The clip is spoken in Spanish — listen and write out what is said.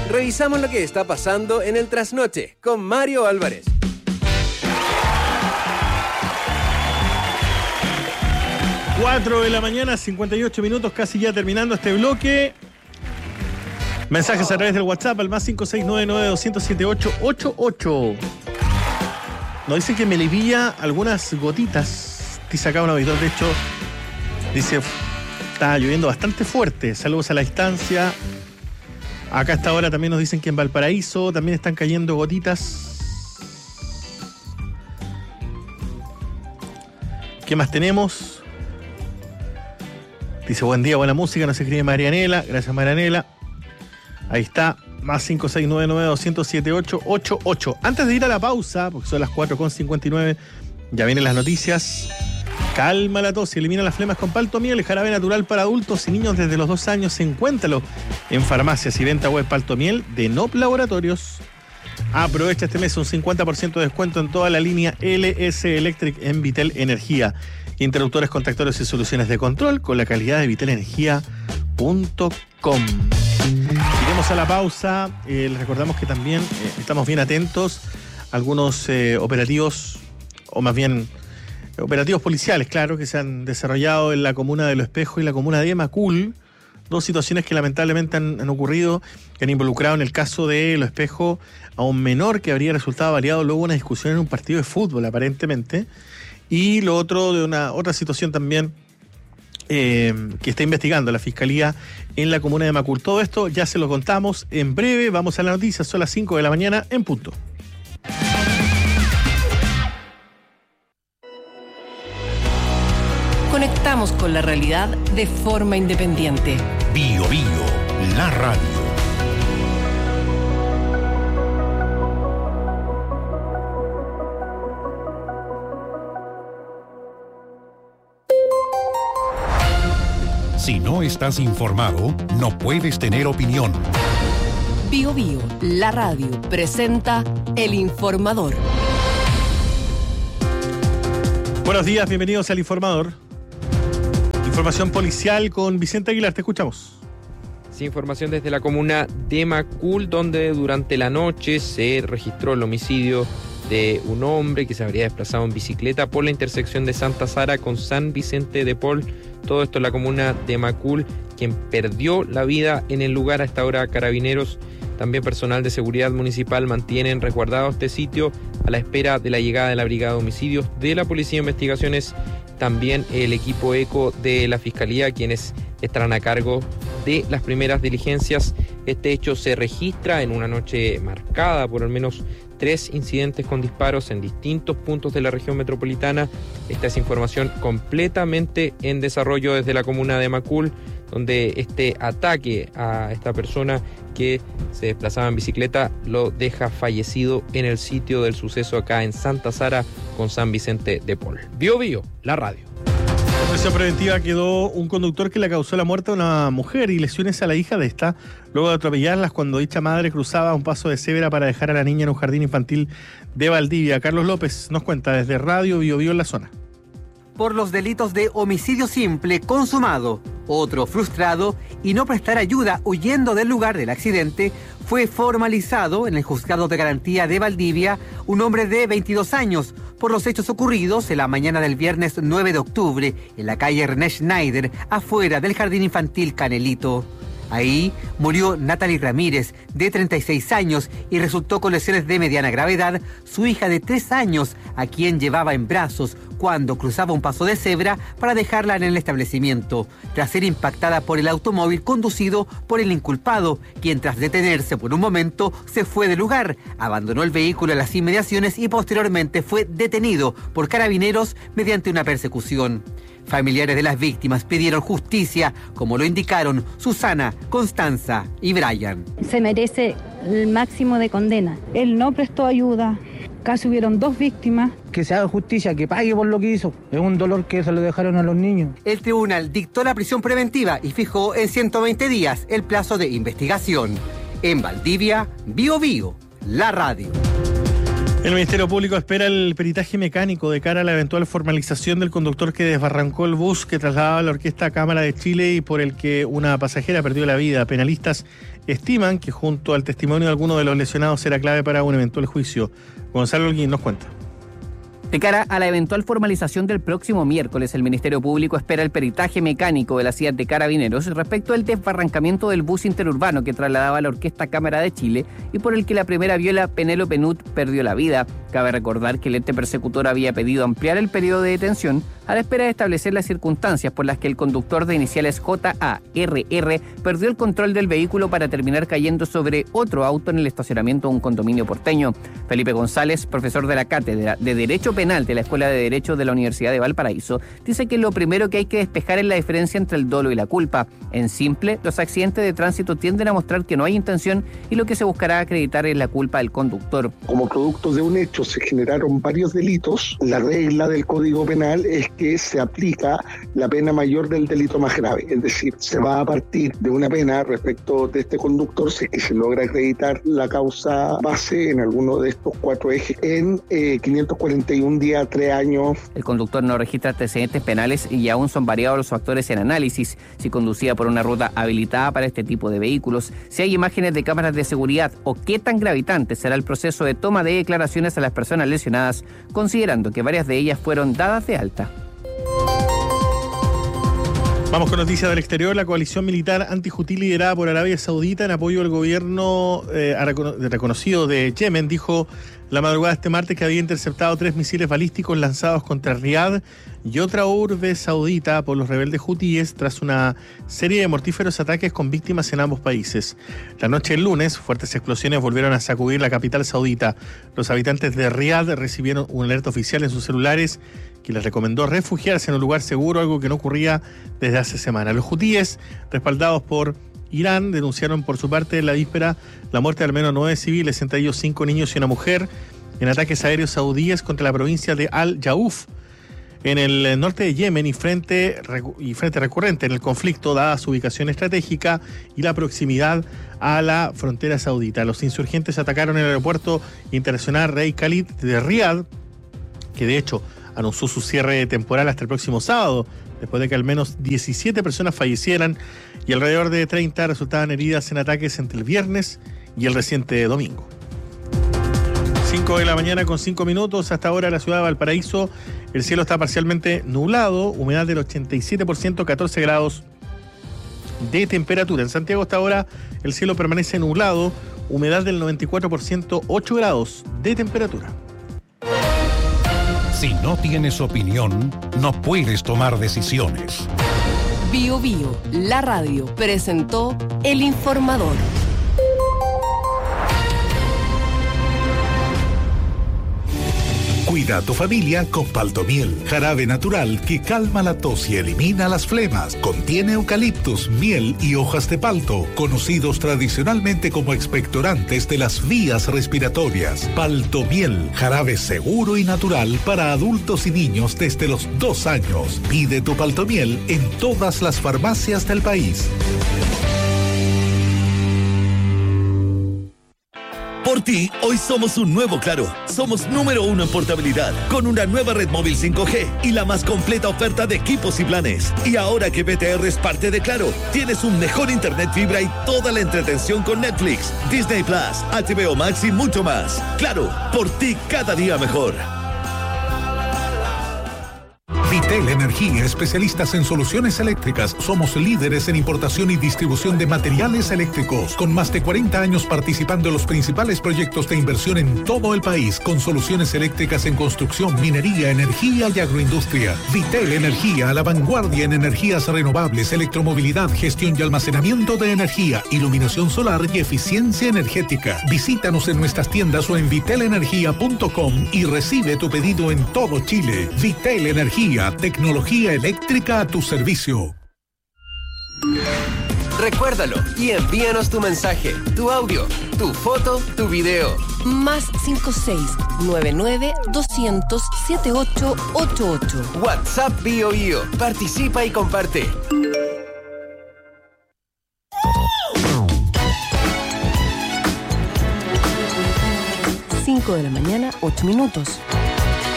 revisamos lo que está pasando en el trasnoche con Mario Álvarez. Cuatro de la mañana, 58 minutos, casi ya terminando este bloque. Mensajes a través del WhatsApp al más 569-207-888. Nos dice que Melipilla algunas gotitas. Dice acá un auditor, de hecho, dice, está lloviendo bastante fuerte. Saludos a la distancia. Acá a esta hora también nos dicen que en Valparaíso también están cayendo gotitas. ¿Qué más tenemos? Dice, buen día, buena música, nos escribe Marianela. Gracias, Marianela. Ahí está, más 569-207-888. Antes de ir a la pausa, porque son las 4:59, ya vienen las noticias. Calma la tos y elimina las flemas con Paltomiel, jarabe natural para adultos y niños desde los 2 años. Encuéntralo en farmacias y venta web Paltomiel de NOP Laboratorios. Aprovecha este mes un 50% de descuento en toda la línea LS Electric en Vitel Energía. Interruptores, contactores y soluciones de control con la calidad de vitelenergia.com. Iremos a la pausa. Les recordamos que también estamos bien atentos a algunos operativos, o más bien operativos policiales, claro, que se han desarrollado en la comuna de Lo Espejo y la comuna de Macul. Dos situaciones que lamentablemente han ocurrido, que han involucrado en el caso de Lo Espejo a un menor que habría resultado baleado luego de una discusión en un partido de fútbol, aparentemente. Y lo otro de una otra situación también que está investigando la Fiscalía en la comuna de Macul. Todo esto ya se lo contamos en breve. Vamos a la noticia, son las 5 de la mañana en punto. Conectamos con la realidad de forma independiente. Bio Bio, la radio. Si no estás informado, no puedes tener opinión. Bio Bio, la radio, presenta El Informador. Buenos días, bienvenidos al Informador. Información policial con Vicente Aguilar, te escuchamos. Sí, información desde la comuna de Macul, donde durante la noche se registró el homicidio de un hombre que se habría desplazado en bicicleta por la intersección de Santa Sara con San Vicente de Paul. Todo esto en la comuna de Macul, quien perdió la vida en el lugar. A esta hora, Carabineros, también personal de seguridad municipal, mantienen resguardado este sitio a la espera de la llegada de la Brigada de Homicidios de la Policía de Investigaciones, también el equipo ECO de la Fiscalía, quienes estarán a cargo de las primeras diligencias. Este hecho se registra en una noche marcada por al menos 3 incidentes con disparos en distintos puntos de la región metropolitana. Esta es información completamente en desarrollo desde la comuna de Macul, donde este ataque a esta persona que se desplazaba en bicicleta lo deja fallecido en el sitio del suceso acá en Santa Sara con San Vicente de Paul. Bio Bio, la radio. En prisión preventiva quedó un conductor que le causó la muerte a una mujer y lesiones a la hija de esta, luego de atropellarlas cuando dicha madre cruzaba un paso de cebra para dejar a la niña en un jardín infantil de Valdivia. Carlos López nos cuenta desde Radio Bio Bio en la zona. Por los delitos de homicidio simple consumado, otro frustrado y no prestar ayuda huyendo del lugar del accidente, fue formalizado en el Juzgado de Garantía de Valdivia un hombre de 22 años por los hechos ocurridos en la mañana del viernes 9 de octubre en la calle René Schneider, afuera del Jardín Infantil Canelito. Ahí murió Natalie Ramírez, de 36 años, y resultó con lesiones de mediana gravedad su hija de 3 años, a quien llevaba en brazos cuando cruzaba un paso de cebra para dejarla en el establecimiento, tras ser impactada por el automóvil conducido por el inculpado, quien tras detenerse por un momento se fue del lugar, abandonó el vehículo en las inmediaciones y posteriormente fue detenido por Carabineros mediante una persecución. Familiares de las víctimas pidieron justicia, como lo indicaron Susana, Constanza y Brian. Se merece el máximo de condena. Él no prestó ayuda, casi hubieron 2 víctimas. Que se haga justicia, que pague por lo que hizo. Es un dolor que se lo dejaron a los niños. El tribunal dictó la prisión preventiva y fijó en 120 días el plazo de investigación. En Valdivia, Bio Bio, la radio. El Ministerio Público espera el peritaje mecánico de cara a la eventual formalización del conductor que desbarrancó el bus que trasladaba a la Orquesta Cámara de Chile y por el que una pasajera perdió la vida. Penalistas estiman que junto al testimonio de alguno de los lesionados será clave para un eventual juicio. Gonzalo Holguín nos cuenta. De cara a la eventual formalización del próximo miércoles, el Ministerio Público espera el peritaje mecánico de la CIA de Carabineros respecto al desbarrancamiento del bus interurbano que trasladaba a la Orquesta Cámara de Chile y por el que la primera viola Penélope Nut perdió la vida. Cabe recordar que el ente persecutor había pedido ampliar el periodo de detención a la espera de establecer las circunstancias por las que el conductor de iniciales JARR perdió el control del vehículo para terminar cayendo sobre otro auto en el estacionamiento de un condominio porteño. Felipe González, profesor de la Cátedra de Derecho Penal de la Escuela de Derecho de la Universidad de Valparaíso, dice que lo primero que hay que despejar es la diferencia entre el dolo y la culpa. En simple, los accidentes de tránsito tienden a mostrar que no hay intención y lo que se buscará acreditar es la culpa del conductor. Como producto de un hecho se generaron varios delitos. La regla del Código Penal es que se aplica la pena mayor del delito más grave, es decir, se va a partir de una pena respecto de este conductor si es que se logra acreditar la causa base en alguno de estos 4 ejes en 541 días, 3 años. El conductor no registra antecedentes penales y aún son variados los factores en análisis, si conducía por una ruta habilitada para este tipo de vehículos, si hay imágenes de cámaras de seguridad o qué tan gravitante será el proceso de toma de declaraciones a las personas lesionadas, considerando que varias de ellas fueron dadas de alta. Vamos con noticias del exterior. La coalición militar anti-Hutí liderada por Arabia Saudita en apoyo al gobierno reconocido de Yemen dijo la madrugada de este martes que había interceptado 3 misiles balísticos lanzados contra Riad y otra urbe saudita por los rebeldes hutíes tras una serie de mortíferos ataques con víctimas en ambos países. La noche del lunes, fuertes explosiones volvieron a sacudir la capital saudita. Los habitantes de Riad recibieron un alerta oficial en sus celulares que les recomendó refugiarse en un lugar seguro, algo que no ocurría desde hace semanas. Los hutíes, respaldados por Irán, denunciaron por su parte en la víspera la muerte de al menos 9 civiles, entre ellos 5 niños y una mujer, en ataques aéreos saudíes contra la provincia de Al-Jauf, en el norte de Yemen, y frente recurrente en el conflicto, dada su ubicación estratégica y la proximidad a la frontera saudita. Los insurgentes atacaron el aeropuerto internacional Rey Khalid de Riad, que de hecho anunció su cierre temporal hasta el próximo sábado, después de que al menos 17 personas fallecieran y alrededor de 30 resultaban heridas en ataques entre el viernes y el reciente domingo. 5 de la mañana con 5 minutos. Hasta ahora la ciudad de Valparaíso, el cielo está parcialmente nublado, humedad del 87%, 14 grados de temperatura. En Santiago hasta ahora el cielo permanece nublado, humedad del 94%, 8 grados de temperatura. Si no tienes opinión, no puedes tomar decisiones. Bio Bio, la radio, presentó El Informador. Cuida a tu familia con Paltomiel, jarabe natural que calma la tos y elimina las flemas. Contiene eucaliptus, miel y hojas de palto, conocidos tradicionalmente como expectorantes de las vías respiratorias. Paltomiel, jarabe seguro y natural para adultos y niños desde los 2 años. Pide tu Paltomiel en todas las farmacias del país. Por ti, hoy somos un nuevo Claro. Somos número 1 en portabilidad, con una nueva red móvil 5G y la más completa oferta de equipos y planes. Y ahora que BTR es parte de Claro, tienes un mejor internet fibra y toda la entretención con Netflix, Disney Plus, HBO Max y mucho más. Claro, por ti cada día mejor. Vitel Energía, especialistas en soluciones eléctricas. Somos líderes en importación y distribución de materiales eléctricos, con más de 40 años participando en los principales proyectos de inversión en todo el país, con soluciones eléctricas en construcción, minería, energía y agroindustria. Vitel Energía, a la vanguardia en energías renovables, electromovilidad, gestión y almacenamiento de energía, iluminación solar y eficiencia energética. Visítanos en nuestras tiendas o en vitelenergia.com y recibe tu pedido en todo Chile. Vitel Energía, tecnología eléctrica a tu servicio. Recuérdalo y envíanos tu mensaje, tu audio, tu foto, tu video. Más 56-99-200-7888. WhatsApp Bio Bio. Participa y comparte. 5 de la mañana, 8 minutos.